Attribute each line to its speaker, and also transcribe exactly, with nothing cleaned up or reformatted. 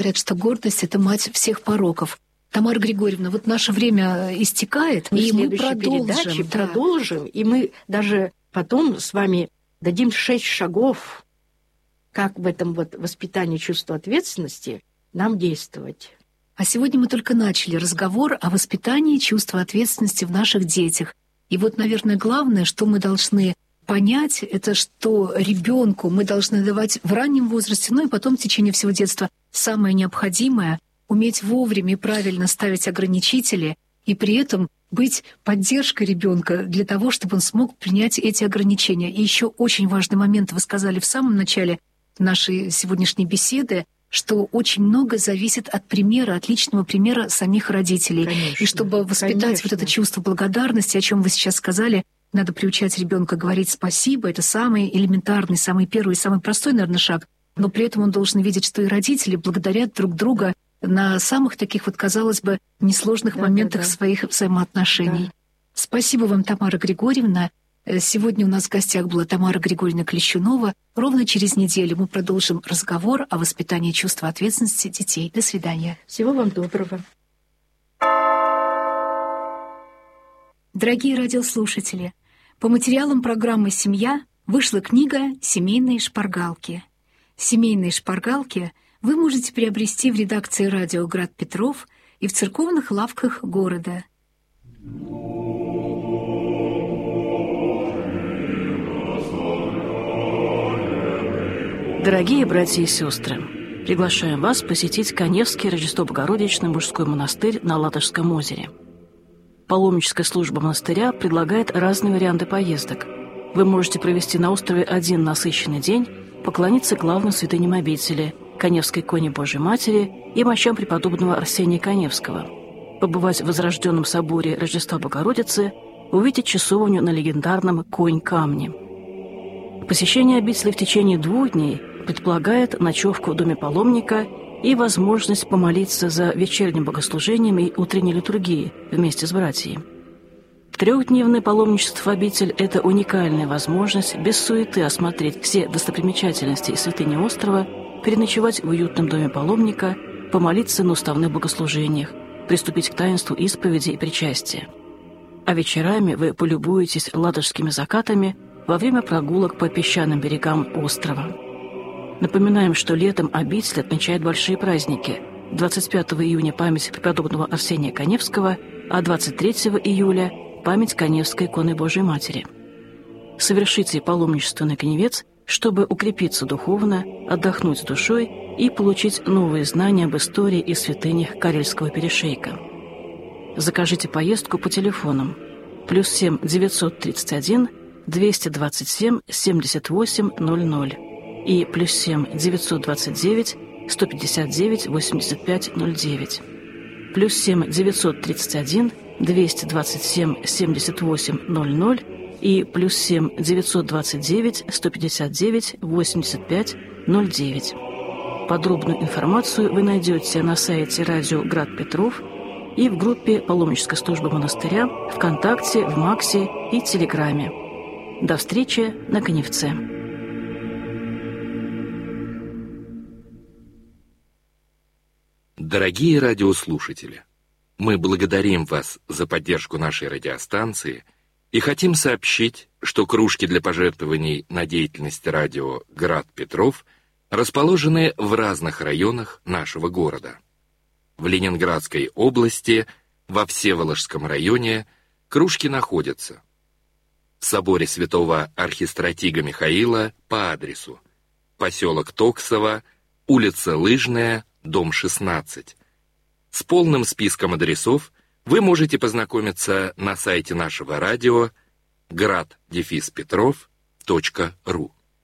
Speaker 1: Говорят, что гордость — это мать всех пороков. Тамара Григорьевна, вот наше время истекает,
Speaker 2: мы
Speaker 1: и
Speaker 2: в
Speaker 1: мы
Speaker 2: продолжим.
Speaker 1: продолжим. Да.
Speaker 2: продолжим. И мы даже потом с вами дадим шесть шагов, как в этом вот воспитании чувства ответственности нам действовать.
Speaker 1: А сегодня мы только начали разговор о воспитании чувства ответственности в наших детях. И вот, наверное, главное, что мы должны понять, это что ребенку мы должны давать в раннем возрасте, ну и потом в течение всего детства самое необходимое — уметь вовремя и правильно ставить ограничители и при этом быть поддержкой ребенка для того, чтобы он смог принять эти ограничения. И еще очень важный момент вы сказали в самом начале нашей сегодняшней беседы, что очень много зависит от примера, от личного примера самих родителей.
Speaker 2: Конечно,
Speaker 1: и чтобы воспитать
Speaker 2: конечно.
Speaker 1: вот это чувство благодарности, о чем вы сейчас сказали, надо приучать ребенка говорить спасибо. Это самый элементарный, самый первый, самый простой, наверное, шаг. Но при этом он должен видеть, что и родители благодарят друг друга на самых таких вот, казалось бы, несложных
Speaker 2: да,
Speaker 1: моментах
Speaker 2: да, да.
Speaker 1: своих взаимоотношений. Да. Спасибо вам, Тамара Григорьевна. Сегодня у нас в гостях была Тамара Григорьевна Клещунова. Ровно через неделю мы продолжим разговор о воспитании чувства ответственности детей. До свидания.
Speaker 2: Всего вам доброго.
Speaker 1: Дорогие радиослушатели, по материалам программы «Семья» вышла книга «Семейные шпаргалки». «Семейные шпаргалки» вы можете приобрести в редакции радио «Град Петров» и в церковных лавках города.
Speaker 3: Дорогие братья и сестры, приглашаем вас посетить Каневский Рождество-Богородичный мужской монастырь на Ладожском озере. Паломническая служба монастыря предлагает разные варианты поездок. Вы можете провести на острове один насыщенный день, поклониться главным святыням обители – Каневской иконе Божьей Матери и мощам преподобного Арсения Каневского, побывать в возрожденном соборе Рождества Богородицы, увидеть часовню на легендарном Конь-камне. Посещение обители в течение двух дней предполагает ночевку в доме паломника и возможность помолиться за вечерним богослужением и утренней литургией вместе с братьями. Трехдневное паломничество в обитель – это уникальная возможность без суеты осмотреть все достопримечательности и святыни острова, переночевать в уютном доме паломника, помолиться на уставных богослужениях, приступить к таинству исповеди и причастия. А вечерами вы полюбуетесь ладожскими закатами во время прогулок по песчаным берегам острова. Напоминаем, что летом обитель отмечает большие праздники. двадцать пятого июня – память преподобного Арсения Каневского, а двадцать третьего июля – память Каневской иконы Божией Матери. Совершите паломничество на Каневец, чтобы укрепиться духовно, отдохнуть душой и получить новые знания об истории и святынях Карельского перешейка. Закажите поездку по телефонам плюс семь девятьсот тридцать один двести двадцать семь семьдесят восемь ноль ноль и плюс семь девятьсот двадцать девять сто пятьдесят девять восемьдесят пять ноль девять, плюс семь девятьсот тридцать один двести двадцать семь семьдесят восемь ноль ноль и плюс семь девятьсот двадцать девять сто пятьдесят девять восемьдесят пять ноль девять. Подробную информацию вы найдете на сайте радио «Град Петров» и в группе паломнической службы монастыря ВКонтакте, в Максе и Телеграме. До встречи на Каневце.
Speaker 4: Дорогие радиослушатели, мы благодарим вас за поддержку нашей радиостанции и хотим сообщить, что кружки для пожертвований на деятельность радио «Град Петров» расположены в разных районах нашего города. В Ленинградской области, во Всеволожском районе, кружки находятся в соборе святого архистратига Михаила по адресу поселок Токсово, улица Лыжная, дом шестнадцать. С полным списком адресов вы можете познакомиться на сайте нашего радио град-петров точка ру.